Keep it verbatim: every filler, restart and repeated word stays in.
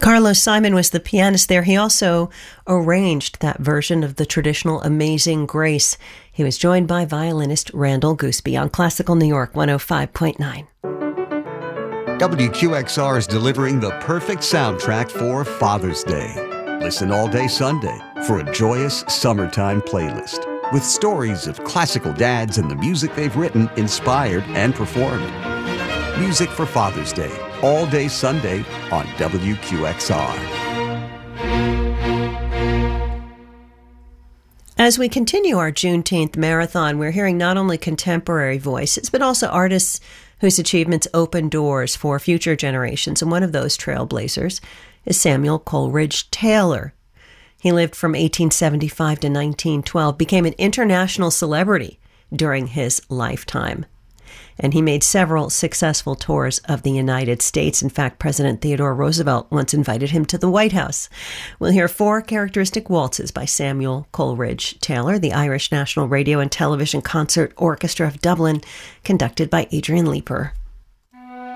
Carlos Simon was the pianist there. He also arranged that version of the traditional Amazing Grace. He was joined by violinist Randall Gooseby on Classical New York one oh five point nine. W Q X R is delivering the perfect soundtrack for Father's Day. Listen all day Sunday for a joyous summertime playlist with stories of classical dads and the music they've written, inspired, and performed. Music for Father's Day, all day Sunday on W Q X R. As we continue our Juneteenth marathon, we're hearing not only contemporary voices, but also artists whose achievements open doors for future generations. And one of those trailblazers is Samuel Coleridge Taylor. He lived from eighteen seventy-five to nineteen twelve, became an international celebrity during his lifetime. And he made several successful tours of the United States. In fact, President Theodore Roosevelt once invited him to the White House. We'll hear four characteristic waltzes by Samuel Coleridge Taylor, the Irish National Radio and Television Concert Orchestra of Dublin, conducted by Adrian Leeper.